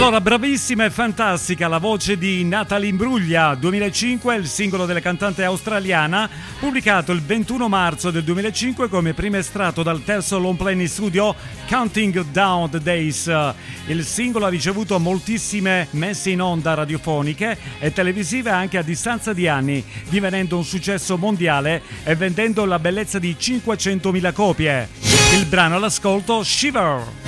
Allora, bravissima e fantastica la voce di Natalie Imbruglia. 2005, il singolo della cantante australiana, pubblicato il 21 marzo del 2005 come primo estratto dal terzo long play in studio Counting Down the Days. Il singolo ha ricevuto moltissime messe in onda radiofoniche e televisive anche a distanza di anni, divenendo un successo mondiale e vendendo la bellezza di 500.000 copie. Il brano all'ascolto, Shiver.